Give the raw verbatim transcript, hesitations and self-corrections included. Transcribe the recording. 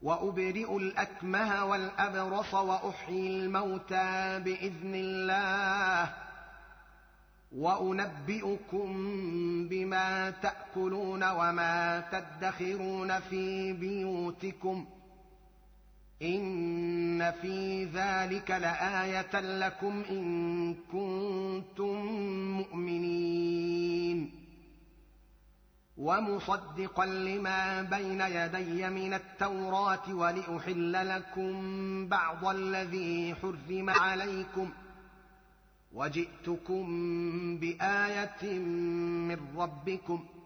وأبرئ الأكمه والأبرص وأحيي الموتى بإذن الله وأنبئكم بما تأكلون وما تدخرون في بيوتكم إن في ذلك لآية لكم إن كنتم مؤمنين ومصدقا لما بين يدي من التوراة ولأحل لكم بعض الذي حرم عليكم وجئتكم بآية من ربكم